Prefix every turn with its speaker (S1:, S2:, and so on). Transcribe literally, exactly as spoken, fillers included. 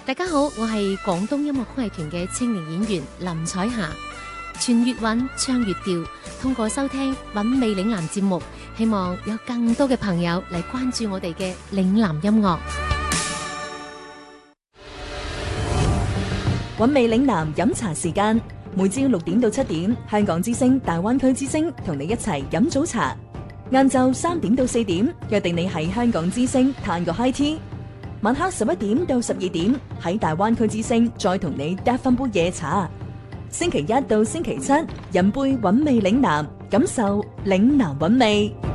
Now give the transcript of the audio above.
S1: 大家好，我係廣東音樂曲藝團嘅青年演員林彩霞。傳粵韻，唱粵調，通過收聽韻味嶺南節目，希望有更多嘅朋友嚟關注我哋嘅嶺南音樂。
S2: 韻味嶺南飲茶時間，每朝六點到七點，香港之聲、大灣區之聲同你一齊飲早茶。晏晝三點到四點，約定你喺香港之聲嘆個 high tea。晚黑十一點到十二點，喺大灣區之聲再同你嗒翻杯夜茶。星期一到星期七，飲杯韻味嶺南，感受嶺南韻味。